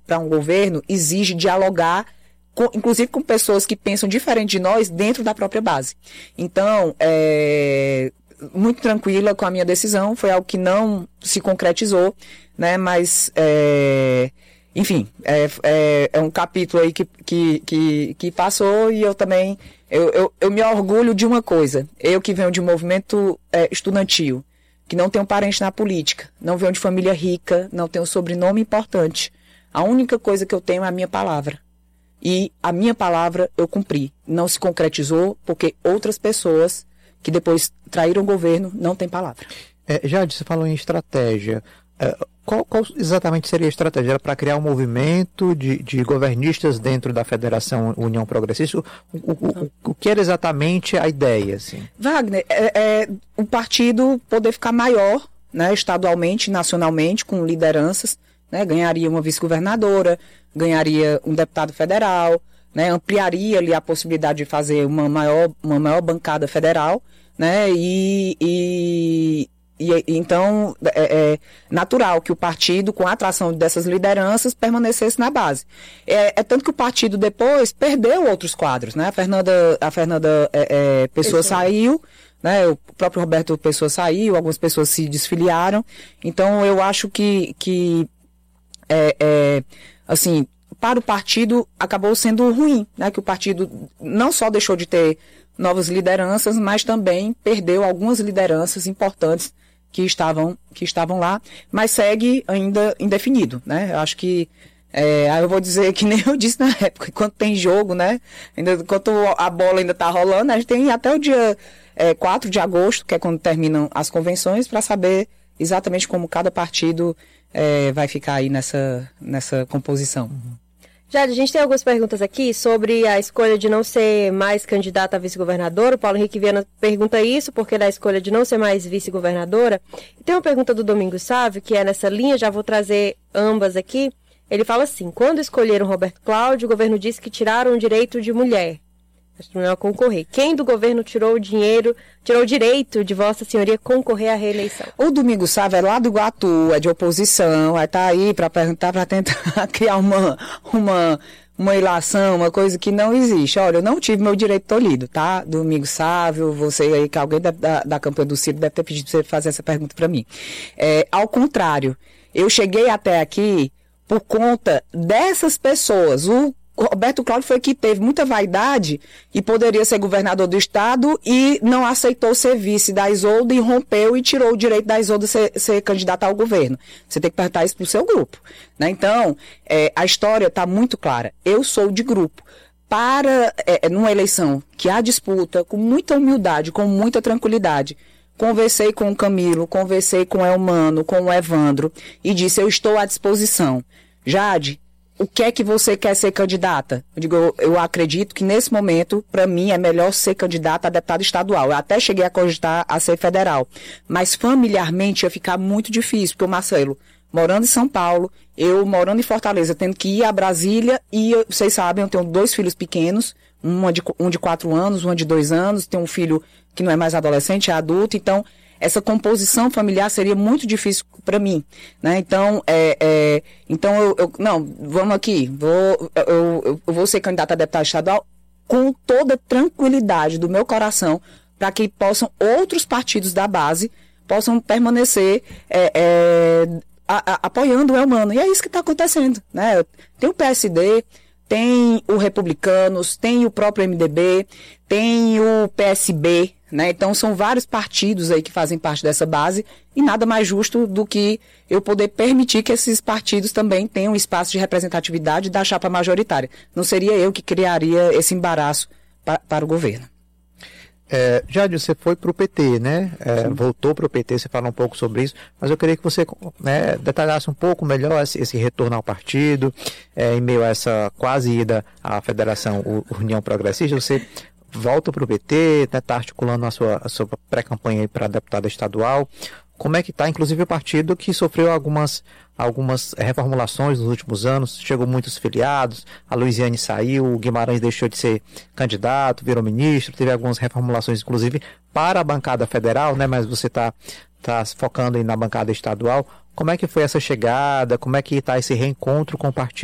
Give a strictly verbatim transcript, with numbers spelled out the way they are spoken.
para um governo exige dialogar, com, inclusive com pessoas que pensam diferente de nós dentro da própria base. Então, é, muito tranquila com a minha decisão, foi algo que não se concretizou, né, mas, é, enfim, é, é, é um capítulo aí que, que, que, que passou e eu também, eu, eu, eu me orgulho de uma coisa, eu que venho de um movimento é, estudantil, que não tenho parente na política, não venho de família rica, não tenho sobrenome importante. A única coisa que eu tenho é a minha palavra. E a minha palavra eu cumpri. Não se concretizou porque outras pessoas que depois traíram o governo não têm palavra. É, Jade, você falou em estratégia. É, qual, qual exatamente seria a estratégia? Era para criar um movimento de, de governistas dentro da Federação União Progressista? O, o, o, o que era exatamente a ideia? Assim? Wagner, é, é o partido poder ficar maior, né, estadualmente, nacionalmente, com lideranças, né, ganharia uma vice-governadora, ganharia um deputado federal, né, ampliaria ali a possibilidade de fazer uma maior, uma maior bancada federal, né, e... e E, então, é, é natural que o partido, com a atração dessas lideranças, permanecesse na base. É, é tanto que o partido depois perdeu outros quadros, né? A Fernanda, a Fernanda é, é, Pessoa saiu, né? O próprio Roberto Pessoa saiu, algumas pessoas se desfiliaram. Então, eu acho que, que é, é, assim, para o partido acabou sendo ruim, né? Que o partido não só deixou de ter novas lideranças, mas também perdeu algumas lideranças importantes que estavam, que estavam lá, mas segue ainda indefinido, né? Eu acho que, é, aí eu vou dizer que nem eu disse na época, enquanto tem jogo, né? Ainda, enquanto a bola ainda está rolando, a gente tem até o dia é, quatro de agosto, que é quando terminam as convenções, para saber exatamente como cada partido é, vai ficar aí nessa, nessa composição. Uhum. Jade, a gente tem algumas perguntas aqui sobre a escolha de não ser mais candidata a vice-governadora. O Paulo Henrique Viana pergunta isso, porque da escolha de não ser mais vice-governadora. E tem uma pergunta do Domingos Sávio, que é nessa linha, já vou trazer ambas aqui. Ele fala assim: quando escolheram Roberto Cláudio, o governo disse que tiraram o direito de mulher. Acho que não é concorrer. Quem do governo tirou o dinheiro, tirou o direito de Vossa Senhoria concorrer à reeleição? O Domingos Sávio é lá do Iguatu, é de oposição, vai estar tá aí para perguntar, para tentar criar uma, uma, uma ilação, uma coisa que não existe. Olha, eu não tive meu direito tolhido, tá? Domingos Sávio, você aí, que alguém da, da, da campanha do Ciro deve ter pedido para você fazer essa pergunta para mim. É, ao contrário, eu cheguei até aqui por conta dessas pessoas. O Roberto Cláudio foi que teve muita vaidade e poderia ser governador do estado e não aceitou ser vice da Isolda e rompeu e tirou o direito da Isolda ser, ser candidata ao governo. Você tem que perguntar isso para o seu grupo, né? Então, é, a história está muito clara. Eu sou de grupo. Para, é, numa eleição que há disputa, com muita humildade, com muita tranquilidade, conversei com o Camilo, conversei com o Elmano, com o Evandro e disse: eu estou à disposição. Jade, o que é que você quer ser candidata? Eu digo, eu, eu acredito que nesse momento, para mim, é melhor ser candidata a deputada estadual. Eu até cheguei a cogitar a ser federal. Mas familiarmente ia ficar muito difícil, porque o Marcelo, morando em São Paulo, eu morando em Fortaleza, tendo que ir a Brasília, e eu, vocês sabem, eu tenho dois filhos pequenos, uma de, um de quatro anos, uma de dois anos, tenho um filho que não é mais adolescente, é adulto, então essa composição familiar seria muito difícil para mim, né? Então, é, é, então eu, eu, não, vamos aqui, vou, eu, eu vou ser candidata a deputada estadual com toda tranquilidade do meu coração, para que possam outros partidos da base possam permanecer é, é, a, a, apoiando o Elmano. E é isso que está acontecendo, né? Tem o P S D, tem o Republicanos, tem o próprio M D B, tem o P S B, né? Então são vários partidos aí que fazem parte dessa base e nada mais justo do que eu poder permitir que esses partidos também tenham espaço de representatividade da chapa majoritária. Não seria eu que criaria esse embaraço pa, para o governo. É, Jade, você foi para o P T, né? É, voltou para o P T, você fala um pouco sobre isso, mas eu queria que você, né, detalhasse um pouco melhor esse, esse retorno ao partido, é, em meio a essa quase ida à Federação União Progressista. Você volta para o P T, está né, tá articulando a sua, a sua pré-campanha para deputada estadual. Como é que está, inclusive, o partido que sofreu algumas, algumas reformulações nos últimos anos, chegou muitos filiados, a Luiziane saiu, o Guimarães deixou de ser candidato, virou ministro, teve algumas reformulações, inclusive, para a bancada federal, né? Mas você está tá focando aí na bancada estadual. Como é que foi essa chegada? Como é que está esse reencontro com o partido?